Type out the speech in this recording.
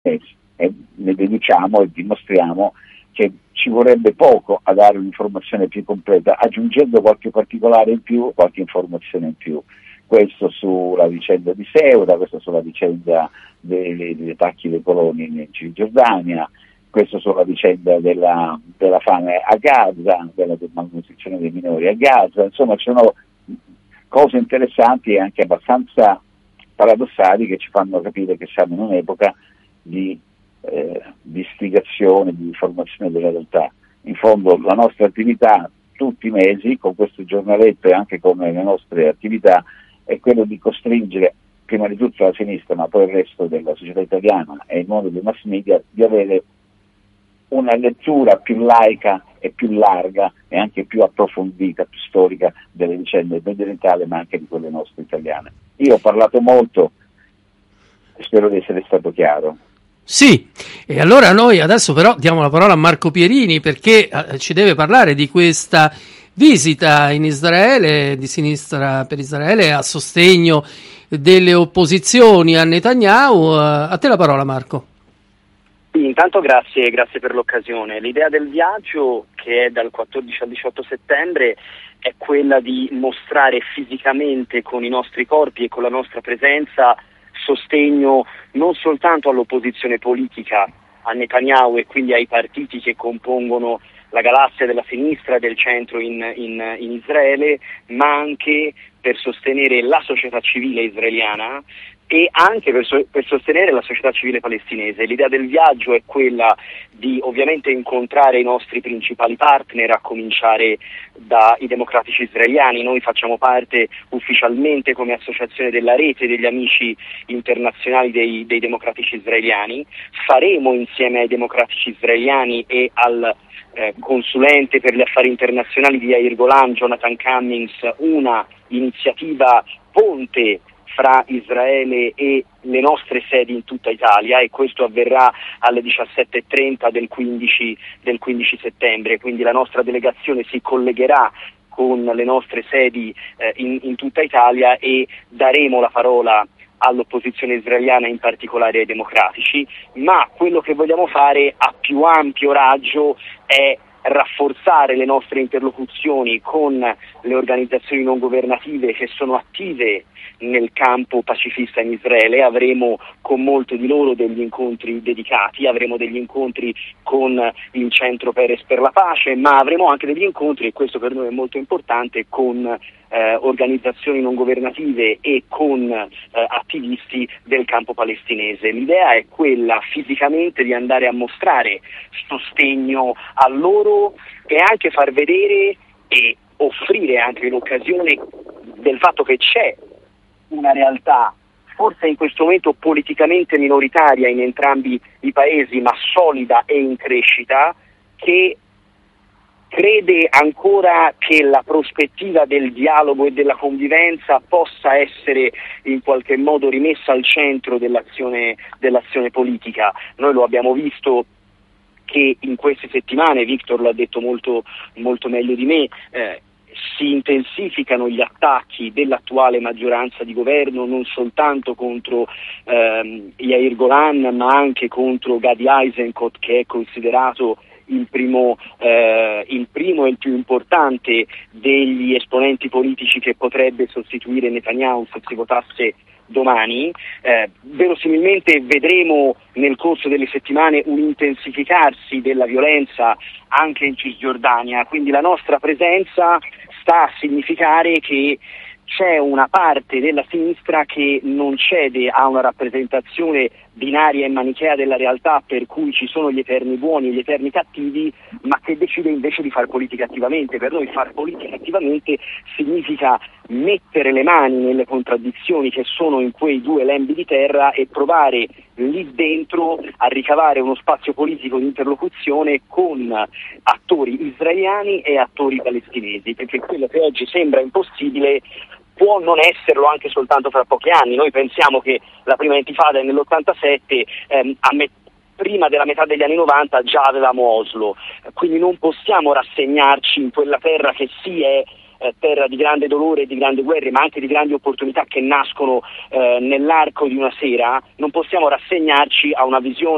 stessi, e ne deduciamo e dimostriamo che ci vorrebbe poco a dare un'informazione più completa, aggiungendo qualche particolare in più, qualche informazione in più. Questo sulla vicenda di Ceuta, questo sulla vicenda degli attacchi dei coloni in Cisgiordania, questo sulla vicenda della fame a Gaza, della malnutrizione dei minori a Gaza. Insomma, ci sono cose interessanti e anche abbastanza paradossali che ci fanno capire che siamo in un'epoca di istigazione, di informazione della realtà. In fondo la nostra attività tutti i mesi con questo giornaletto e anche con le nostre attività è quello di costringere prima di tutto la sinistra, ma poi il resto della società italiana e il mondo dei mass media, di avere una lettura più laica e più larga e anche più approfondita, più storica delle vicende mediorientali, ma anche di quelle nostre italiane. Io ho parlato molto, spero di essere stato chiaro. Sì, e allora noi adesso però diamo la parola a Marco Pierini, perché ci deve parlare di questa visita in Israele, di Sinistra per Israele, a sostegno delle opposizioni a Netanyahu. A te la parola, Marco. Sì, intanto grazie per l'occasione. L'idea del viaggio, che è dal 14 al 18 settembre, è quella di mostrare fisicamente con i nostri corpi e con la nostra presenza sostegno non soltanto all'opposizione politica, a Netanyahu e quindi ai partiti che compongono la galassia della sinistra e del centro in Israele, ma anche per sostenere la società civile israeliana e anche per sostenere la società civile palestinese. L'idea del viaggio è quella di ovviamente incontrare i nostri principali partner, a cominciare dai democratici israeliani. Noi facciamo parte ufficialmente come associazione della rete degli amici internazionali dei democratici israeliani. Faremo insieme ai democratici israeliani e al consulente per gli affari internazionali di Yair Golan, Jonathan Cummings, una iniziativa ponte fra Israele e le nostre sedi in tutta Italia, e questo avverrà alle 17:30 del 15 settembre, quindi la nostra delegazione si collegherà con le nostre sedi in tutta Italia e daremo la parola all'opposizione israeliana, in particolare ai democratici, ma quello che vogliamo fare a più ampio raggio è rafforzare le nostre interlocuzioni con le organizzazioni non governative che sono attive nel campo pacifista in Israele. Avremo con molte di loro degli incontri dedicati, avremo degli incontri con il Centro Peres per la Pace, ma avremo anche degli incontri, e questo per noi è molto importante, con organizzazioni non governative e con attivisti del campo palestinese. L'idea è quella fisicamente di andare a mostrare sostegno a loro e anche far vedere e offrire anche l'occasione del fatto che c'è una realtà forse in questo momento politicamente minoritaria in entrambi i paesi, ma solida e in crescita, che crede ancora che la prospettiva del dialogo e della convivenza possa essere in qualche modo rimessa al centro dell'azione politica. Noi lo abbiamo visto che in queste settimane, Victor l'ha detto molto meglio di me, si intensificano gli attacchi dell'attuale maggioranza di governo non soltanto contro Yair Golan, ma anche contro Gadi Eisenkot, che è considerato il primo e il più importante degli esponenti politici che potrebbe sostituire Netanyahu se si votasse domani. Verosimilmente vedremo nel corso delle settimane un intensificarsi della violenza anche in Cisgiordania, quindi la nostra presenza sta a significare che c'è una parte della sinistra che non cede a una rappresentazione binaria e manichea della realtà per cui ci sono gli eterni buoni e gli eterni cattivi, ma che decide invece di far politica attivamente. Per noi far politica attivamente significa mettere le mani nelle contraddizioni che sono in quei due lembi di terra e provare lì dentro a ricavare uno spazio politico di interlocuzione con attori israeliani e attori palestinesi, perché quello che oggi sembra impossibile può non esserlo anche soltanto fra pochi anni. Noi pensiamo che la prima intifada è nell'87, prima della metà degli anni 90 già avevamo Oslo, quindi non possiamo rassegnarci in quella terra che sì è terra di grande dolore e di grandi guerre, ma anche di grandi opportunità che nascono nell'arco di una sera. Non possiamo rassegnarci a una visione